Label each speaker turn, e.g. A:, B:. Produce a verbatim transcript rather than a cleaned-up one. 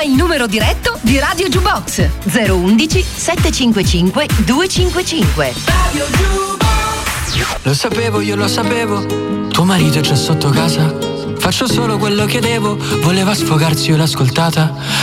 A: Chiama il numero diretto di Radio Jukebox zero undici settecentocinquantacinque duecentocinquantacinque. Radio Jukebox.
B: Lo sapevo, io lo sapevo, tuo marito è già sotto casa. Faccio solo quello che devo, voleva sfogarsi, io l'ho ascoltata.